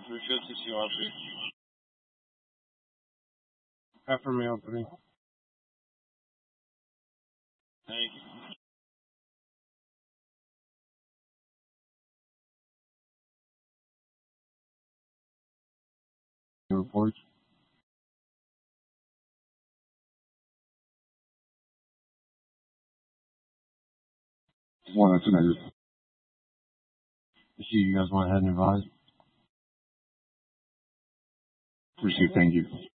350 CRP. Pepper meal 3. Thank you. Reports. One, that's a negative. See, you guys went ahead and advised. Received, thank you.